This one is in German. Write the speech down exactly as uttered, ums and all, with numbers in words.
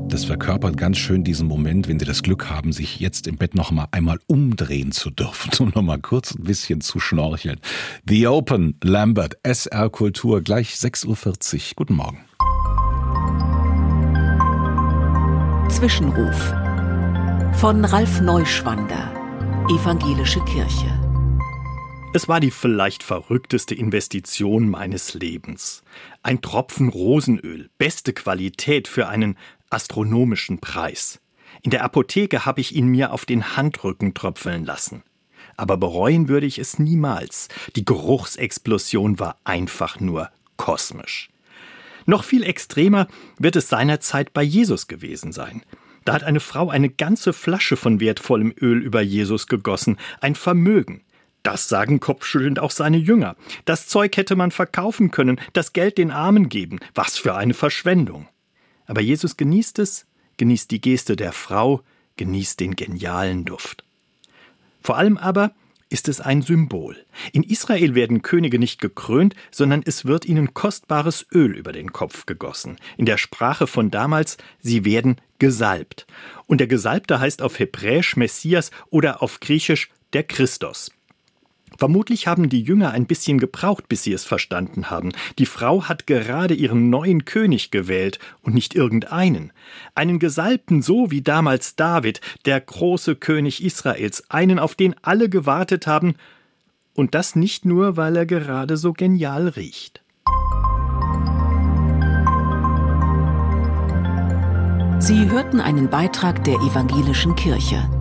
Das verkörpert ganz schön diesen Moment, wenn Sie das Glück haben, sich jetzt im Bett noch mal einmal umdrehen zu dürfen, um noch mal kurz ein bisschen zu schnorcheln. The Open, Lambert, S R Kultur, gleich sechs Uhr vierzig. Guten Morgen. Zwischenruf von Ralf Neuschwander, Evangelische Kirche. Es war die vielleicht verrückteste Investition meines Lebens. Ein Tropfen Rosenöl, beste Qualität für einen astronomischen Preis. In der Apotheke habe ich ihn mir auf den Handrücken tröpfeln lassen. Aber bereuen würde ich es niemals. Die Geruchsexplosion war einfach nur kosmisch. Noch viel extremer wird es seinerzeit bei Jesus gewesen sein. Da hat eine Frau eine ganze Flasche von wertvollem Öl über Jesus gegossen, ein Vermögen. Das sagen kopfschüttelnd auch seine Jünger. Das Zeug hätte man verkaufen können, das Geld den Armen geben. Was für eine Verschwendung. Aber Jesus genießt es, genießt die Geste der Frau, genießt den genialen Duft. Vor allem aber ist es ein Symbol. In Israel werden Könige nicht gekrönt, sondern es wird ihnen kostbares Öl über den Kopf gegossen. In der Sprache von damals, sie werden gesalbt. Und der Gesalbte heißt auf Hebräisch Messias oder auf Griechisch der Christos. Vermutlich haben die Jünger ein bisschen gebraucht, bis sie es verstanden haben. Die Frau hat gerade ihren neuen König gewählt und nicht irgendeinen. Einen Gesalbten, so wie damals David, der große König Israels, einen, auf den alle gewartet haben. Und das nicht nur, weil er gerade so genial riecht. Sie hörten einen Beitrag der Evangelischen Kirche.